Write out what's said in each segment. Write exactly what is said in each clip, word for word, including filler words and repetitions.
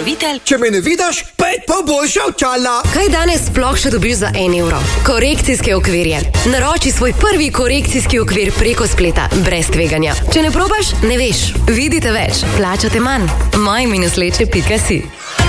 pokrovitelj. Če me ne vidiš, pet pa boljša očala. Kaj danes sploh še dobiš za en evro? Korekcijske okvirje. Naroči svoj prvi korekcijski okvir preko spleta, brez tveganja. Če ne probaš, ne veš. Vidite več, plačate manj. maj minus leče pika si.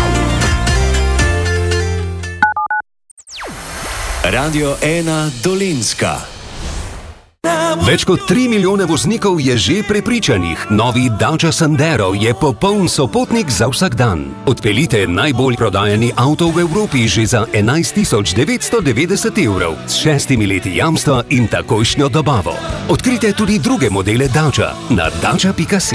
Radio ena Dolenjska. Več kot tri milijone voznikov je že prepričanih. Novi Dacia Sandero je popoln sopotnik za vsak dan. Odpeljite najbolj prodajani avto v Evropi že za enajst tisoč devetsto devetdeset evrov s šestimi leti jamstva in takojšnjo dobavo. Odkrite tudi druge modele Dacia na dacia pika si.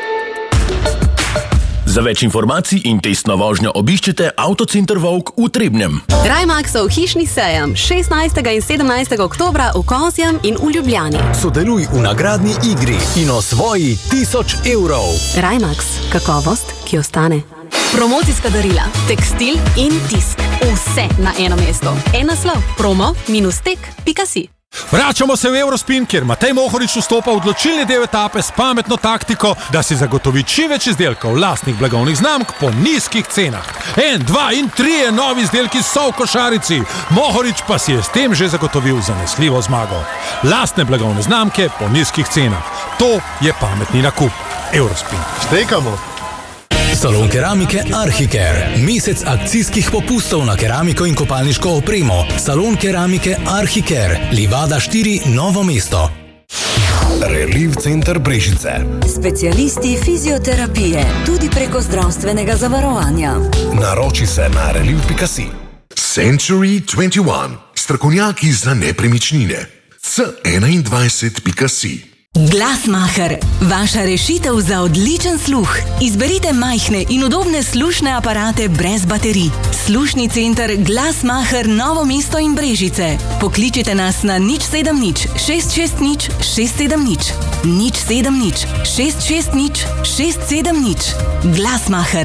Za več informacij in testno vožnjo obiščite Avtocenter Vovk v Trebnjem. Rajmaxov hišni sejem šestnajstega in sedemnajstega oktobra v Kozjem in v Ljubljani. Sodeluj v nagradni igri in osvoji tisoč evrov. Rajmax, kakovost, ki ostane. Promocijska darila, tekstil in tisk. Vse na eno mesto. En naslov. promo minus tek pika si. Vračamo se v Eurospin, kjer Matej Mohorič vstopa v odločilni del etape s pametno taktiko, da si zagotovi čim več izdelkov lastnih blagovnih znamk po nizkih cenah. En, dva in trije novi izdelki so v košarici. Mohorič pa si je s tem že zagotovil zanesljivo zmago. Lastne blagovne znamke po nizkih cenah. To je pametni nakup. Eurospin. Štekamo. Salon keramike Arhicare. Mesec akcijskih popustov na keramiko in kopalniško opremo. Salon keramike Arhicare. Livada štiri, Novo mesto. Relief center Brežice. Specialisti fizioterapije, tudi preko zdravstvenega zavarovanja. Naroči se na relief pika si. Century dvajset ena. Strokovnjaki za nepremičnine. C enaindvajset pika si. Glasmacher, vaša rešitev za odličen sluh. Izberite majhne in udobne slušne aparate brez baterij. Slušni center Glasmacher Novo mesto in Brežice. Pokličite nas na nič sedem nič, šest šest nič, šest sedem nič. nič sedem nič, šest šest nič, šest sedem nič. Glasmacher.